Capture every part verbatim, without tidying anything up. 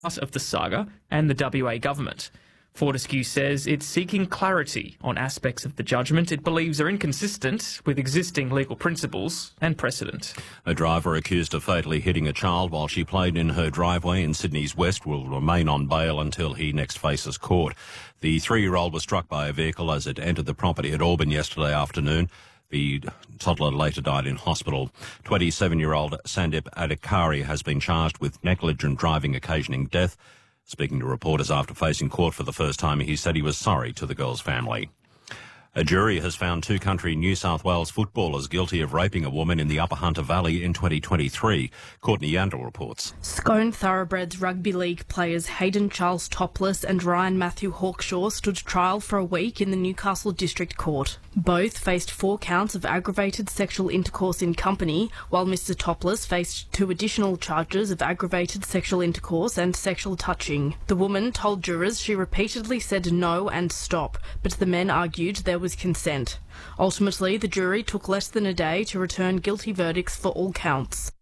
of the saga and the W A government. Fortescue says it's seeking clarity on aspects of the judgment it believes are inconsistent with existing legal principles and precedent. A driver accused of fatally hitting a child while she played in her driveway in Sydney's West will remain on bail until he next faces court. The three-year-old was struck by a vehicle as it entered the property at Auburn yesterday afternoon. The toddler later died in hospital. twenty-seven-year-old Sandip Adhikari has been charged with negligent driving occasioning death. Speaking to reporters after facing court for the first time, he said he was sorry to the girl's family. A jury has found two country New South Wales footballers guilty of raping a woman in the Upper Hunter Valley in twenty twenty-three. Courtney Yandel reports. Scone Thoroughbreds Rugby League players Hayden Charles Topless and Ryan Matthew Hawkshaw stood trial for a week in the Newcastle District Court. Both faced four counts of aggravated sexual intercourse in company, while Mister Topless faced two additional charges of aggravated sexual intercourse and sexual touching. The woman told jurors she repeatedly said no and stop, but the men argued there was consent. Ultimately, the jury took less than a day to return guilty verdicts for all counts.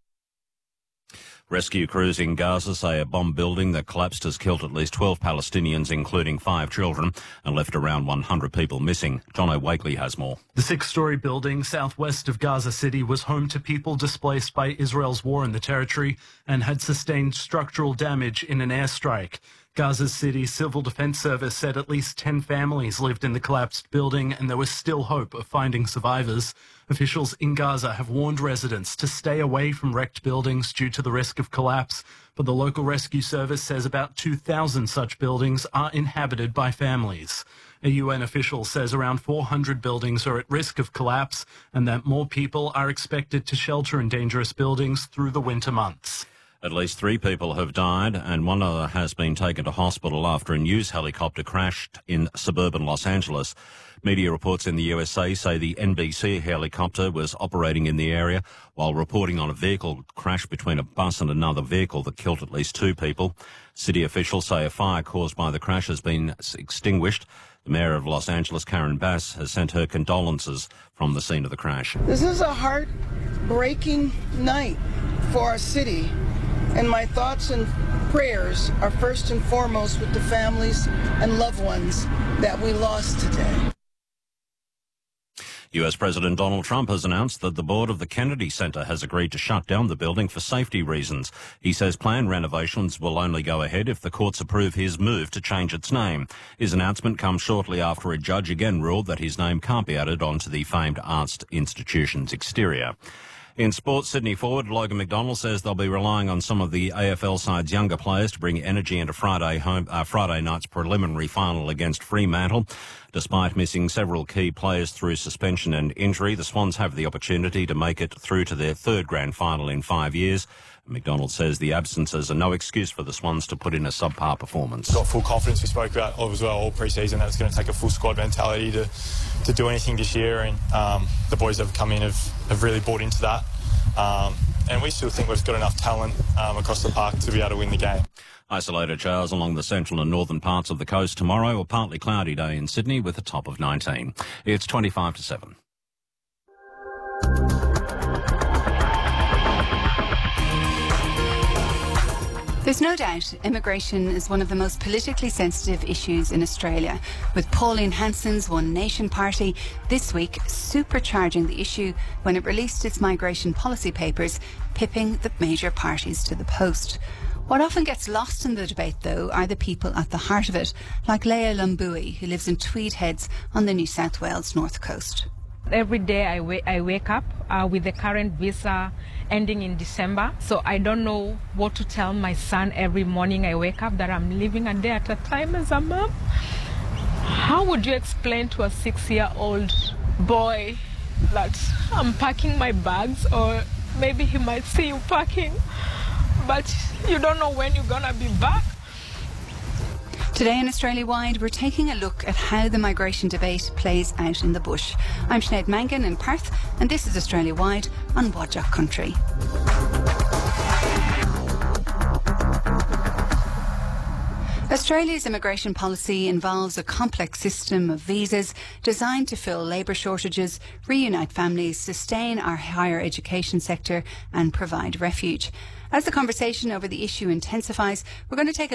Rescue crews in Gaza say a bomb building that collapsed has killed at least twelve Palestinians, including five children, and left around one hundred people missing. John O'Wakely has more. The six-storey building southwest of Gaza City was home to people displaced by Israel's war in the territory and had sustained structural damage in an airstrike. Gaza City Civil Defense Service said at least ten families lived in the collapsed building and there was still hope of finding survivors. Officials in Gaza have warned residents to stay away from wrecked buildings due to the risk of collapse, but the local rescue service says about two thousand such buildings are inhabited by families. A U N official says around four hundred buildings are at risk of collapse and that more people are expected to shelter in dangerous buildings through the winter months. At least three people have died and one other has been taken to hospital after a news helicopter crashed in suburban Los Angeles. Media reports in the U S A say the N B C helicopter was operating in the area while reporting on a vehicle crash between a bus and another vehicle that killed at least two people. City officials say a fire caused by the crash has been extinguished. The mayor of Los Angeles, Karen Bass, has sent her condolences from the scene of the crash. This is a heartbreaking night for our city. And my thoughts and prayers are first and foremost with the families and loved ones that we lost today. U S President Donald Trump has announced that the board of the Kennedy Center has agreed to shut down the building for safety reasons. He says planned renovations will only go ahead if the courts approve his move to change its name. His announcement comes shortly after a judge again ruled that his name can't be added onto the famed arts institution's exterior. In sports, Sydney forward Logan McDonald says they'll be relying on some of the A F L side's younger players to bring energy into Friday home, uh, Friday night's preliminary final against Fremantle. Despite missing several key players through suspension and injury, the Swans have the opportunity to make it through to their third grand final in five years. McDonald says the absences are no excuse for the Swans to put in a subpar performance. Got full confidence. We spoke about as well all pre-season that it's going to take a full squad mentality to, to do anything this year, and um, the boys that have come in have, have really bought into that. Um, and we still think we've got enough talent um, across the park to be able to win the game. Isolated showers along the central and northern parts of the coast tomorrow. A partly cloudy day in Sydney with a top of nineteen. It's twenty-five to seven. There's no doubt immigration is one of the most politically sensitive issues in Australia, with Pauline Hanson's One Nation party this week supercharging the issue when it released its migration policy papers, pipping the major parties to the post. What often gets lost in the debate, though, are the people at the heart of it, like Leah Lumbui, who lives in Tweed Heads on the New South Wales North Coast. Every day I, wa- I wake up uh, with the current visa ending in December, so I don't know what to tell my son every morning I wake up that I'm living a day at a time as a mom. How would you explain to a six-year-old boy that I'm packing my bags, or maybe he might see you packing, but you don't know when you're gonna be back? Today in Australia-wide, we're taking a look at how the migration debate plays out in the bush. I'm Sinead Mangan in Perth, and this is Australia-wide on Wadjuk Country. Australia's immigration policy involves a complex system of visas designed to fill labour shortages, reunite families, sustain our higher education sector and provide refuge. As the conversation over the issue intensifies, we're going to take a